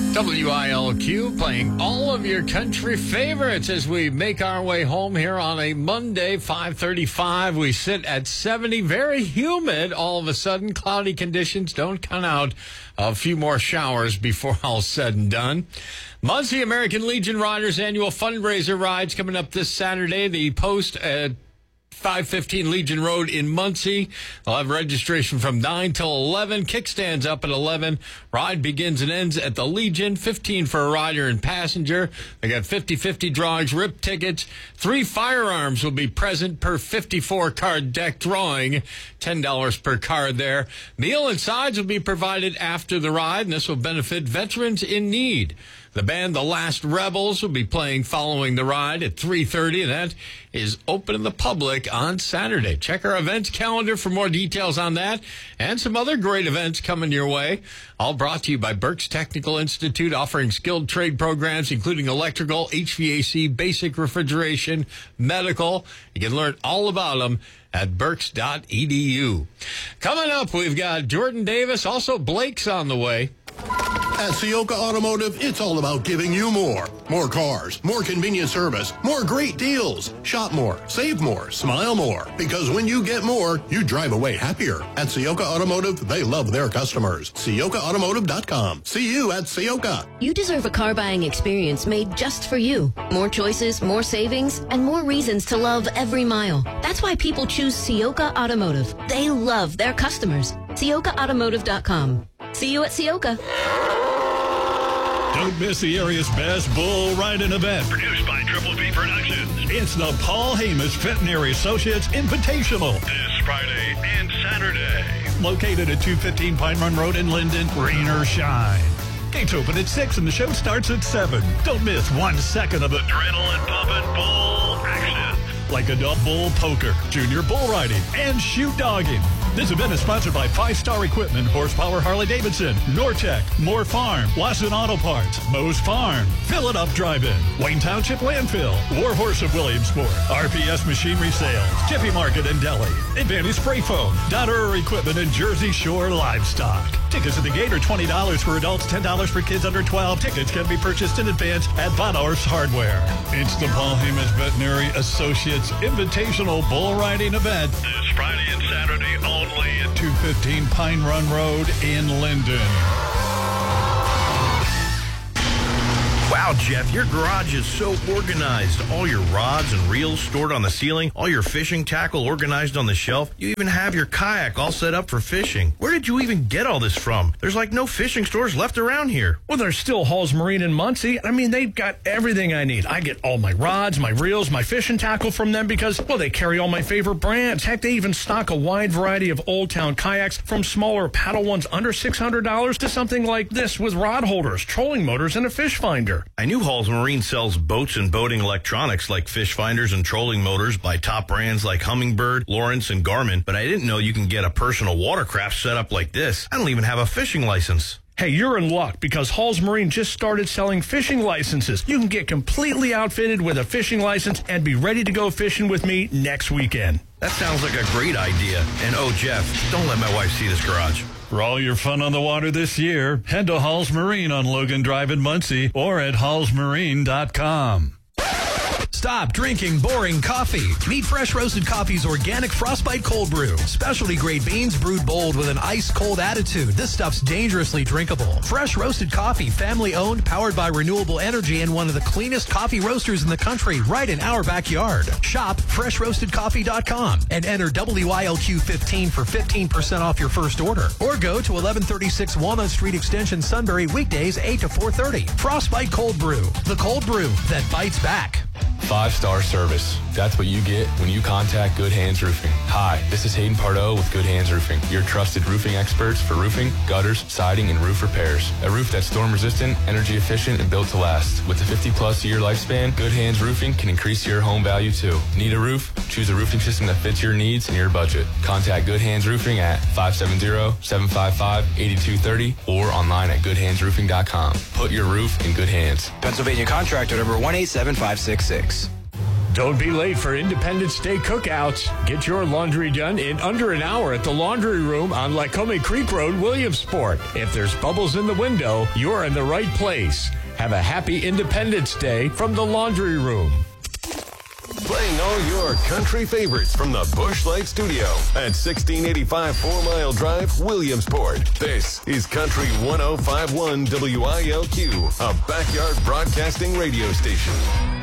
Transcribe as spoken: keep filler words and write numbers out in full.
W I L Q playing all of your country favorites as we make our way home here on a Monday, five thirty-five. We sit at seventy, very humid. All of a sudden, cloudy conditions. Don't count out a few more showers before all's said and done. Muncie American Legion Riders annual fundraiser rides coming up this Saturday. The post at five fifteen Legion Road in Muncie. They'll have registration from nine till eleven. Kickstands up at eleven. Ride begins and ends at the Legion. fifteen for a rider and passenger. They got fifty-fifty drawings, R I P tickets. Three firearms will be present per fifty-four card deck drawing. ten dollars per card there. Meal and sides will be provided after the ride, and this will benefit veterans in need. The band The Last Rebels will be playing following the ride at three thirty, and that is open to the public on Saturday. Check our events calendar for more details on that and some other great events coming your way. All brought to you by Berks Technical Institute, offering skilled trade programs, including electrical, H V A C, basic refrigeration, medical. You can learn all about them at berks dot e d u. Coming up, we've got Jordan Davis. Also, Blake's on the way. At Ciocca Automotive, it's all about giving you more. More cars, more convenient service, more great deals. Shop more, save more, smile more. Because when you get more, you drive away happier. At Ciocca Automotive, they love their customers. Ciocca Automotive dot com. See you at Ciocca. You deserve a car buying experience made just for you. More choices, more savings, and more reasons to love every mile. That's why people choose Ciocca Automotive. They love their customers. Ciocca Automotive dot com. See you at Ciocca. Don't miss the area's best bull riding event. Produced by Triple B Productions. It's the Paul Hamas Veterinary Associates Invitational. This Friday and Saturday. Located at two fifteen Pine Run Road in Linden, rain or shine. Gates open at six and the show starts at seven. Don't miss one second of adrenaline pumping bull action. Like adult bull poker, junior bull riding, and shoot dogging. This event is sponsored by Five Star Equipment, Horsepower Harley-Davidson, Nortec, Moore Farm, Lawson Auto Parts, Moe's Farm, Fill It Up Drive-In, Wayne Township Landfill, War Horse of Williamsport, R P S Machinery Sales, Jiffy Market and Deli, Advantage Spray Foam, Dotterer Equipment, and Jersey Shore Livestock. Tickets at the gate are twenty dollars for adults, ten dollars for kids under twelve. Tickets can be purchased in advance at Von Orf's Hardware. It's the Paul Hamas Veterinary Associates Invitational Bull Riding Event. This Friday and Saturday only at two fifteen Pine Run Road in Linden. Wow, Jeff, your garage is so organized. All your rods and reels stored on the ceiling, all your fishing tackle organized on the shelf. You even have your kayak all set up for fishing. Where did you even get all this from? There's like no fishing stores left around here. Well, there's still Hall's Marine in Muncie. I mean, they've got everything I need. I get all my rods, my reels, my fishing tackle from them because, well, they carry all my favorite brands. Heck, they even stock a wide variety of Old Town kayaks, from smaller paddle ones under six hundred dollars to something like this with rod holders, trolling motors, and a fish finder. I knew Hall's Marine sells boats and boating electronics like fish finders and trolling motors by top brands like Humminbird, Lawrence, and Garmin, but I didn't know you can get a personal watercraft set up like this. I don't even have a fishing license. Hey, you're in luck because Hall's Marine just started selling fishing licenses. You can get completely outfitted with a fishing license and be ready to go fishing with me next weekend. That sounds like a great idea. And oh, Jeff, don't let my wife see this garage. For all your fun on the water this year, head to Hall's Marine on Logan Drive in Muncie or at halls marine dot com. Stop drinking boring coffee. Meet Fresh Roasted Coffee's organic Frostbite Cold Brew. Specialty grade beans brewed bold with an ice cold attitude. This stuff's dangerously drinkable. Fresh Roasted Coffee, family owned, powered by renewable energy, and one of the cleanest coffee roasters in the country, right in our backyard. Shop fresh roasted coffee dot com and enter W I L Q fifteen for fifteen percent off your first order. Or go to eleven thirty-six Walnut Street Extension, Sunbury, weekdays eight to four thirty. Frostbite Cold Brew. The cold brew that bites back. Five-star service. That's what you get when you contact Good Hands Roofing. Hi, this is Hayden Pardo with Good Hands Roofing, your trusted roofing experts for roofing, gutters, siding, and roof repairs. A roof that's storm-resistant, energy-efficient, and built to last. With a fifty-plus year lifespan, Good Hands Roofing can increase your home value, too. Need a roof? Choose a roofing system that fits your needs and your budget. Contact Good Hands Roofing at five seven zero, seven five five, eight two three zero or online at good hands roofing dot com. Put your roof in good hands. Pennsylvania contractor number one eight seven five six six. Don't be late for Independence Day cookouts. Get your laundry done in under an hour at the Laundry Room on Lycoming Creek Road, Williamsport. If there's bubbles in the window, you're in the right place. Have a happy Independence Day from the Laundry Room. Playing all your country favorites from the Busch Light Studio at sixteen eighty-five Four Mile Drive, Williamsport. This is Country one oh five point one W I L Q, a backyard broadcasting radio station.